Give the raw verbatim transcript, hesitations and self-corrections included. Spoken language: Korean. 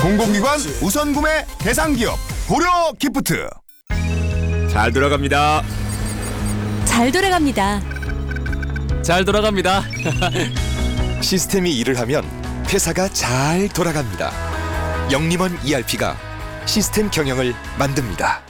공공기관 우선 구매 대상 기업 고려 기프트. 잘 돌아갑니다. 잘 돌아갑니다. 잘 돌아갑니다. 시스템이 일을 하면 회사가 잘 돌아갑니다. 영림원 이알피가 시스템 경영을 만듭니다.